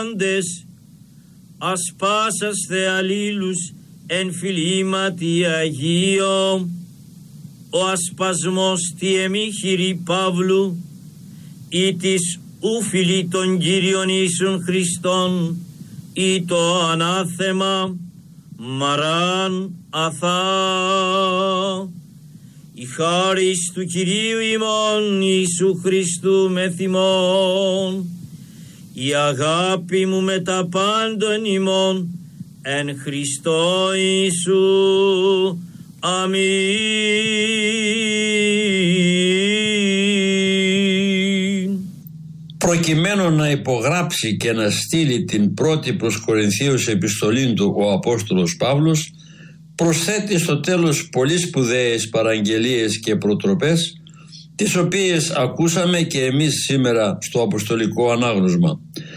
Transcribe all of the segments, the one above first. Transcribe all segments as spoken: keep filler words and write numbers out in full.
ασπάσαστε αλλήλους εν φιλήματι Αγίο, ο ασπασμός τι εμίχειρη Παύλου, ή της ουφιλή των Κύριων Ιησούν Χριστόν, ή το ανάθεμα μαράν αθά. Η χάρις του Κυρίου ημών Ιησού Χριστού μεθ' ημών, η αγάπη μου με τα πάντων ημών εν Χριστώ Ιησού. Αμήν. Προκειμένου να υπογράψει και να στείλει την πρώτη προς Κορινθίους επιστολή του ο Απόστολος Παύλος, προσθέτει στο τέλος πολύ σπουδαίες παραγγελίες και προτροπές, τις οποίες ακούσαμε και εμείς σήμερα στο Αποστολικό Ανάγνωσμα.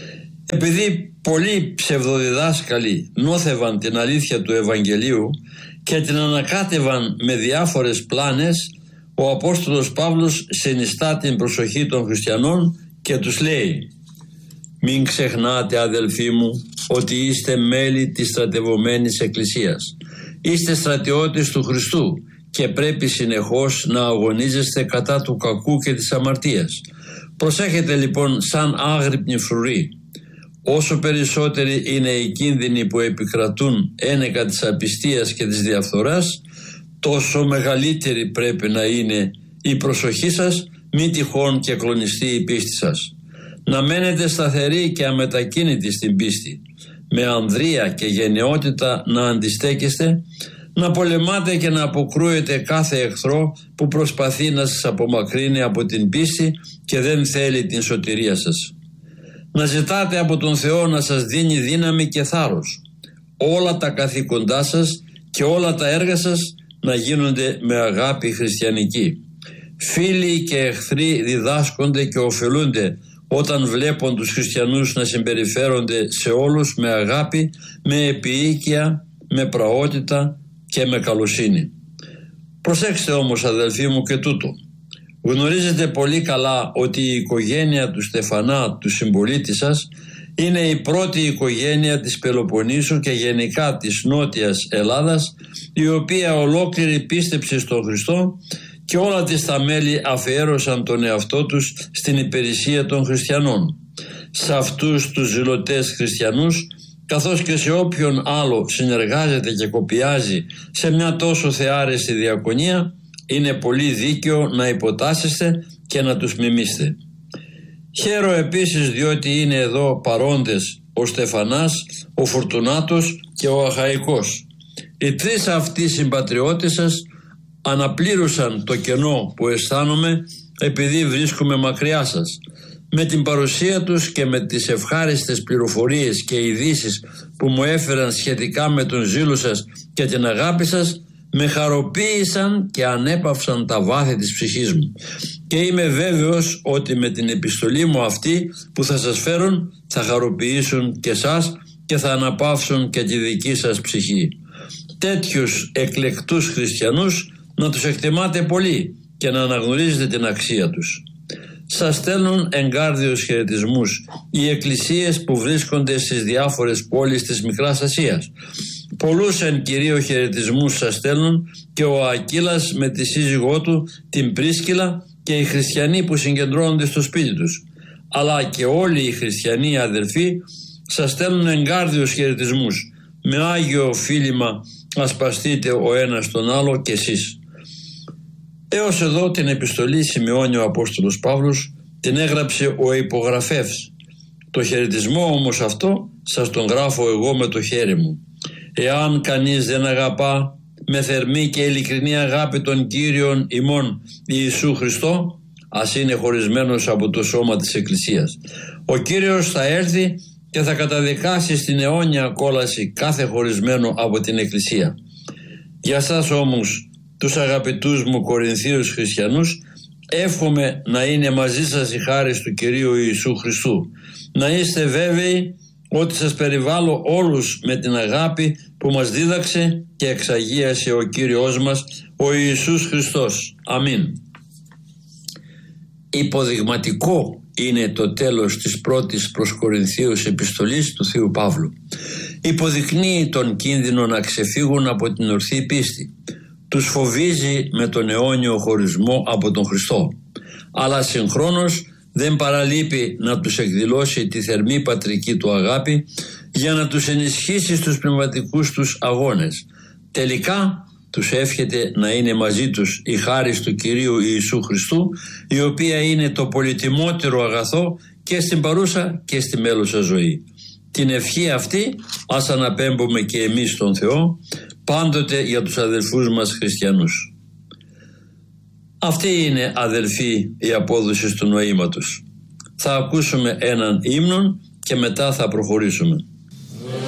Επειδή πολλοί ψευδοδιδάσκαλοι νόθευαν την αλήθεια του Ευαγγελίου και την ανακάτευαν με διάφορες πλάνες, ο Απόστολος Παύλος συνιστά την προσοχή των χριστιανών και τους λέει: «Μην ξεχνάτε, αδελφοί μου, ότι είστε μέλη της στρατευωμένης Εκκλησίας. Είστε στρατιώτες του Χριστού και πρέπει συνεχώς να αγωνίζεστε κατά του κακού και της αμαρτίας. Προσέχετε λοιπόν σαν άγρυπνοι φρουροί. Όσο περισσότεροι είναι οι κίνδυνοι που επικρατούν ένεκα της απιστίας και της διαφθοράς, τόσο μεγαλύτερη πρέπει να είναι η προσοχή σας, μη τυχόν και κλονιστεί η πίστη σας. Να μένετε σταθεροί και αμετακίνητοι στην πίστη, με ανδρεία και γενναιότητα να αντιστέκεστε, να πολεμάτε και να αποκρούετε κάθε εχθρό που προσπαθεί να σας απομακρύνει από την πίστη και δεν θέλει την σωτηρία σας. Να ζητάτε από τον Θεό να σας δίνει δύναμη και θάρρος. Όλα τα καθήκοντά σας και όλα τα έργα σας να γίνονται με αγάπη χριστιανική. Φίλοι και εχθροί διδάσκονται και ωφελούνται όταν βλέπουν τους χριστιανούς να συμπεριφέρονται σε όλους με αγάπη, με επιοίκεια, με πραότητα και με καλοσύνη. Προσέξτε όμως, αδελφοί μου, και τούτο. Γνωρίζετε πολύ καλά ότι η οικογένεια του Στεφανά, του συμπολίτη σας, είναι η πρώτη οικογένεια της Πελοποννήσου και γενικά της Νότιας Ελλάδας, η οποία ολόκληρη πίστεψε στον Χριστό και όλα της τα μέλη αφιέρωσαν τον εαυτό τους στην υπηρεσία των χριστιανών. Σε αυτούς τους ζηλωτές χριστιανούς, καθώς και σε όποιον άλλο συνεργάζεται και κοπιάζει σε μια τόσο θεάρεστη διακονία, είναι πολύ δίκαιο να υποτάσσεστε και να τους μιμήσετε. Χαίρομαι επίσης διότι είναι εδώ παρόντες ο Στεφανάς, ο Φορτουνάτος και ο Αχαϊκός. Οι τρεις αυτοί συμπατριώτες σας αναπλήρωσαν το κενό που αισθάνομαι επειδή βρίσκομαι μακριά σας. Με την παρουσία τους και με τις ευχάριστες πληροφορίες και ειδήσεις που μου έφεραν σχετικά με τον ζήλο σας και την αγάπη σας, με χαροποίησαν και ανέπαυσαν τα βάθη της ψυχής μου. Και είμαι βέβαιος ότι με την επιστολή μου αυτή που θα σας φέρουν θα χαροποιήσουν και σας και θα αναπαύσουν και τη δική σας ψυχή. Τέτοιους εκλεκτούς χριστιανούς να τους εκτιμάτε πολύ και να αναγνωρίζετε την αξία τους. Σας στέλνουν εγκάρδιους χαιρετισμούς οι εκκλησίες που βρίσκονται στις διάφορες πόλεις της Μικράς Ασίας. Πολλούς εν κυρίω χαιρετισμούς σας στέλνουν και ο Ακύλας με τη σύζυγό του, την Πρίσκυλα, και οι χριστιανοί που συγκεντρώνονται στο σπίτι τους. Αλλά και όλοι οι χριστιανοί αδελφοί σας στέλνουν εγκάρδιους χαιρετισμούς. Με άγιο φίλημα ασπαστείτε ο ένας τον άλλο και εσείς. Έως εδώ την επιστολή σημειώνει ο Απόστολος Παύλος, την έγραψε ο υπογραφεύς. Το χαιρετισμό όμως αυτό σας τον γράφω εγώ με το χέρι μου. Εάν κανείς δεν αγαπά με θερμή και ειλικρινή αγάπη τον Κύριον ημών Ιησού Χριστό, ας είναι χωρισμένος από το σώμα της Εκκλησίας. Ο Κύριος θα έρθει και θα καταδικάσει στην αιώνια κόλαση κάθε χωρισμένο από την Εκκλησία. Για σας όμως, τους αγαπητούς μου Κορινθίους χριστιανούς, εύχομαι να είναι μαζί σας η χάρις του Κυρίου Ιησού Χριστού. Να είστε βέβαιοι ότι σας περιβάλλω όλους με την αγάπη που μας δίδαξε και εξαγίασε ο Κύριος μας, ο Ιησούς Χριστός. Αμήν. Υποδειγματικό είναι το τέλος της πρώτης προς Κορινθίους επιστολής του Θείου Παύλου. Υποδεικνύει τον κίνδυνο να ξεφύγουν από την ορθή πίστη. Τους φοβίζει με τον αιώνιο χωρισμό από τον Χριστό. Αλλά συγχρόνως δεν παραλείπει να τους εκδηλώσει τη θερμή πατρική του αγάπη για να τους ενισχύσει στους πνευματικούς τους αγώνες. Τελικά τους εύχεται να είναι μαζί τους η χάρις του Κυρίου Ιησού Χριστού, η οποία είναι το πολυτιμότερο αγαθό και στην παρούσα και στη μέλουσα ζωή. Την ευχή αυτή ας αναπέμπουμε και εμείς στον Θεό πάντοτε για τους αδελφούς μας χριστιανούς. Αυτή είναι, αδελφοί, η απόδοση του νοήματος. Θα ακούσουμε έναν ύμνον και μετά θα προχωρήσουμε.